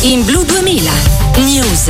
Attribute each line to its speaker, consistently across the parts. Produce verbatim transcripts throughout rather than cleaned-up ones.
Speaker 1: In Blu duemila News.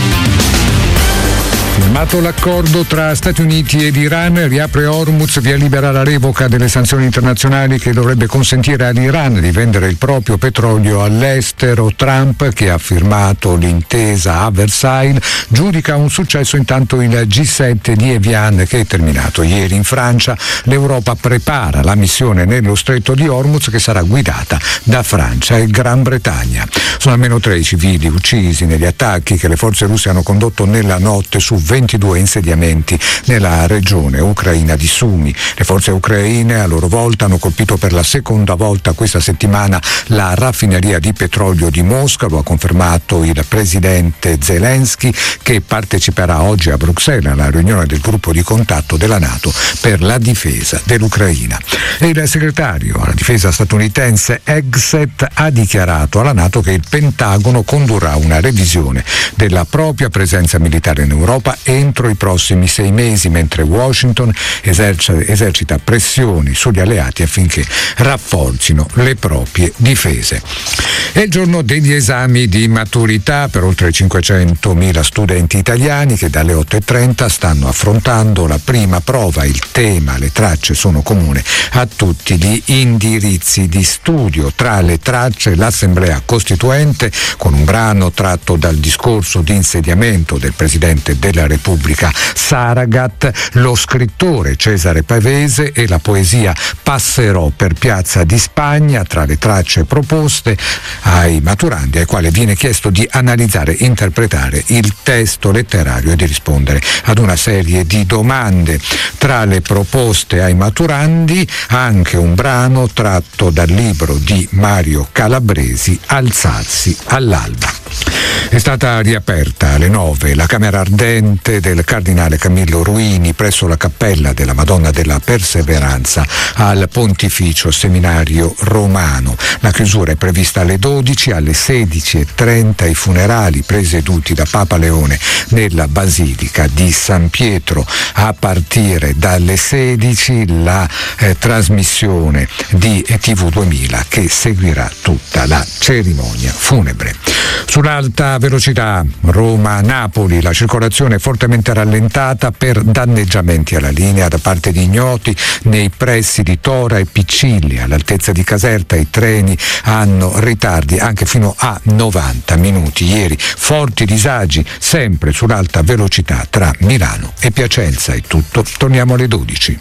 Speaker 2: Firmato l'accordo tra Stati Uniti ed Iran, riapre Hormuz, via libera la revoca delle sanzioni internazionali che dovrebbe consentire all'Iran di vendere il proprio petrolio all'estero. Trump, che ha firmato l'intesa a Versailles, giudica un successo intanto il G sette di Evian che è terminato ieri in Francia. L'Europa prepara la missione nello stretto di Hormuz che sarà guidata da Francia e Gran Bretagna. Sono almeno tre i civili uccisi negli attacchi che le forze russe hanno condotto nella notte su ventidue insediamenti nella regione ucraina di Sumy. Le forze ucraine a loro volta hanno colpito per la seconda volta questa settimana la raffineria di petrolio di Mosca, lo ha confermato il presidente Zelensky, che parteciperà oggi a Bruxelles alla riunione del gruppo di contatto della NATO per la difesa dell'Ucraina. E il segretario alla difesa statunitense Hegseth ha dichiarato alla NATO che il Pentagono condurrà una revisione della propria presenza militare in Europa entro i prossimi sei mesi, mentre Washington esercita, esercita pressioni sugli alleati affinché rafforzino le proprie difese. È il giorno degli esami di maturità per oltre cinquecentomila studenti italiani che dalle otto e trenta stanno affrontando la prima prova. Il tema, le tracce sono comuni a tutti gli indirizzi di studio. Tra le tracce l'Assemblea Costituente con un brano tratto dal discorso di insediamento del Presidente della Repubblica Saragat, lo scrittore Cesare Pavese e la poesia Passerò per Piazza di Spagna tra le tracce proposte ai maturandi, ai quali viene chiesto di analizzare e interpretare il testo letterario e di rispondere ad una serie di domande. Tra le proposte ai maturandi anche un brano tratto dal libro di Mario Calabresi, Alzarsi all'alba. È stata riaperta alle nove la camera ardente del cardinale Camillo Ruini presso la cappella della Madonna della Perseveranza al Pontificio Seminario Romano. La chiusura è prevista alle dodici, alle sedici e trenta i funerali presieduti da Papa Leone nella Basilica di San Pietro. A partire dalle sedici la eh, trasmissione di T V duemila che seguirà tutta la cerimonia funebre. Sull'alta velocità Roma-Napoli la circolazione è fortemente rallentata per danneggiamenti alla linea da parte di ignoti nei pressi di Tora e Piccilli. All'altezza di Caserta i treni hanno ritardi anche fino a novanta minuti. Ieri forti disagi sempre sull'alta velocità tra Milano e Piacenza. È tutto, torniamo alle dodici.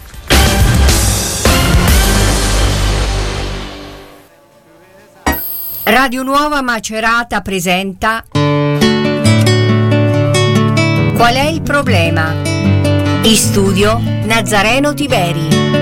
Speaker 3: Radio Nuova Macerata presenta Qual è il problema? In studio Nazareno Tiberi.